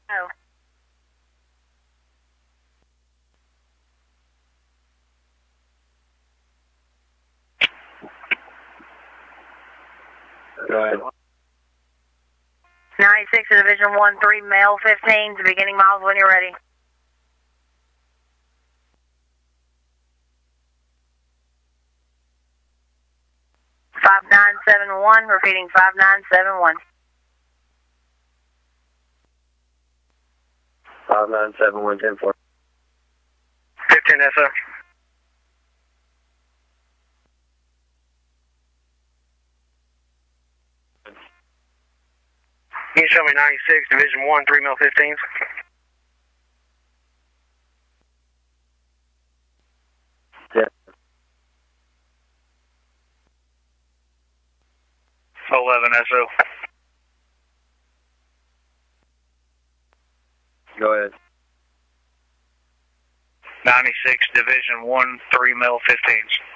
Oh. Go ahead. 96 to Division 1-3, male 15, beginning miles when you're ready. "5971, repeating 5971. 5971, 10-4. 15 SO. Can you show me 96, Division 1-3, male 15s? Yeah. 11 SO. Go ahead. 96, Division 1-3, male 15s.